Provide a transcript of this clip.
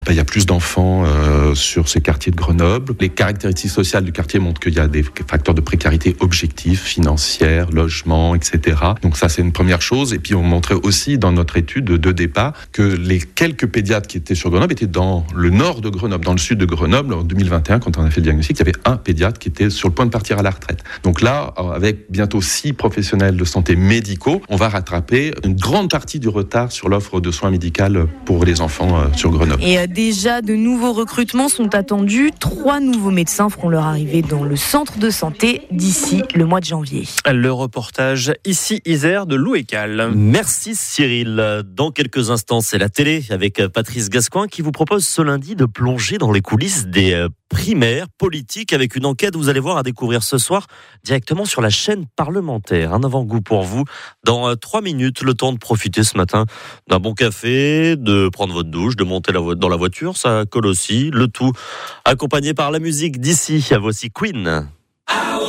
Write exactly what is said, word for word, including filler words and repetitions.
Il y a plus d'enfants euh, sur ces quartiers de Grenoble. Les caractéristiques sociales du quartier montrent qu'il y a des facteurs de précarité objectifs, financières, logement, et cetera. Donc ça, c'est une première chose. Et puis, on montrait aussi dans notre étude de départ que les quelques pédiatres qui étaient sur Grenoble étaient dans le nord de Grenoble, dans le sud de Grenoble. En deux mille vingt et un, quand on a fait le diagnostic, il y avait un pédiatre qui était sur le point de partir à la retraite. Donc là, avec bientôt six professionnels de santé médicaux, on va rattraper une grande partie du retard sur l'offre de soins médicaux pour les enfants euh, sur Grenoble. Et déjà, de nouveaux recrutements sont attendus. Trois nouveaux médecins feront leur arrivée dans le centre de santé d'ici le mois de janvier. Le reportage ici Isère de Louécal. Merci Cyril. Dans quelques instants, c'est la télé avec Patrice Gascoin qui vous propose ce lundi de plonger dans les coulisses des primaires politiques avec une enquête, vous allez voir, à découvrir ce soir directement sur la chaîne parlementaire. Un avant-goût pour vous dans trois minutes, le temps de profiter ce matin d'un bon café, de prendre votre douche, de monter dans la voiture, ça colle aussi, le tout accompagné par la musique d'ici. Voici Queen.